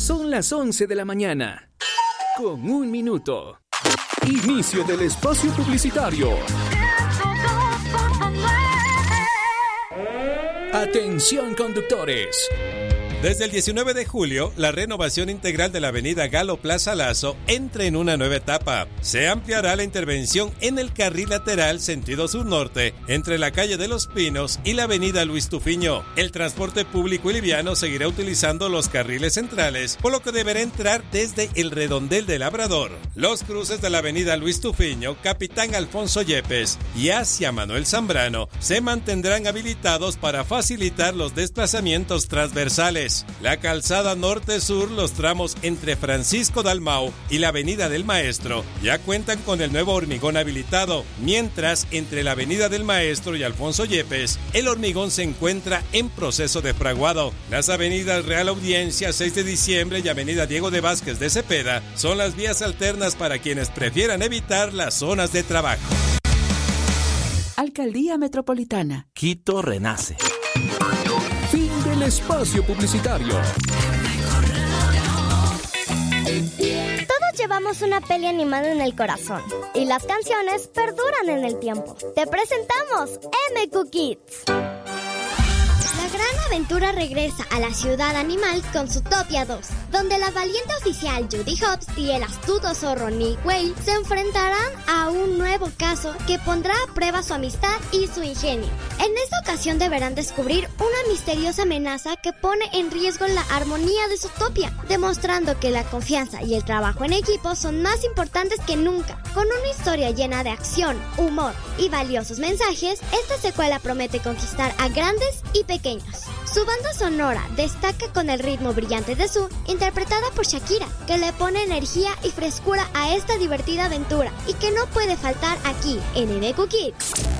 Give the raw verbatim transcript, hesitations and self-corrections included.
Son las once de la mañana, con un minuto. Inicio del espacio publicitario. Atención, conductores. Desde el diecinueve de julio, la renovación integral de la avenida Galo Plaza Lazo entra en una nueva etapa. Se ampliará la intervención en el carril lateral sentido sur-norte entre la calle de Los Pinos y la avenida Luis Tufiño. El transporte público y liviano seguirá utilizando los carriles centrales, por lo que deberá entrar desde el redondel de Labrador. Los cruces de la avenida Luis Tufiño, Capitán Alfonso Yepes y hacia Manuel Zambrano se mantendrán habilitados para facilitar los desplazamientos transversales. La calzada norte-sur, los tramos entre Francisco Dalmau y la avenida del Maestro ya cuentan con el nuevo hormigón habilitado, mientras entre la avenida del Maestro y Alfonso Yepes el hormigón se encuentra en proceso de fraguado. Las avenidas Real Audiencia, seis de diciembre y avenida Diego de Vázquez de Cepeda son las vías alternas para quienes prefieran evitar las zonas de trabajo. Alcaldía Metropolitana. Quito renace. Fin del espacio publicitario. Todos llevamos una peli animada en el corazón y las canciones perduran en el tiempo. Te presentamos M Q Kids. La gran aventura regresa a la ciudad animal con Zootopia dos, donde la valiente oficial Judy Hopps y el astuto zorro Nick Whale se enfrentarán a un nuevo caso que pondrá a prueba su amistad y su ingenio. En esta ocasión deberán descubrir una misteriosa amenaza que pone en riesgo la armonía de Zootopia, demostrando que la confianza y el trabajo en equipo son más importantes que nunca. Con una historia llena de acción, humor y valiosos mensajes, esta secuela promete conquistar a grandes y pequeños. Su banda sonora destaca con el ritmo brillante de Zoo, interpretada por Shakira, que le pone energía y frescura a esta divertida aventura y que no puede faltar aquí en M Q Kids.